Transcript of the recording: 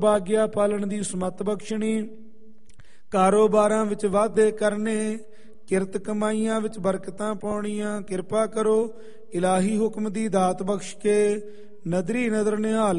ਭਾਗਿਆ ਪਾਲਣ ਦੀ ਸਮੱਤ ਬਖਸ਼ਣੀ, ਕਾਰੋਬਾਰਾਂ ਵਿੱਚ ਵਾਧੇ ਕਰਨੇ, ਕਿਰਤ ਕਮਾਈਆਂ ਵਿੱਚ ਬਰਕਤਾਂ ਪਾਉਣੀਆਂ। ਕਿਰਪਾ ਕਰੋ ਇਲਾਹੀ ਹੁਕਮ ਦੀ ਦਾਤ ਬਖਸ਼ ਕੇ ਨਦਰੀ ਨਦਰ ਨਿਹਾਲ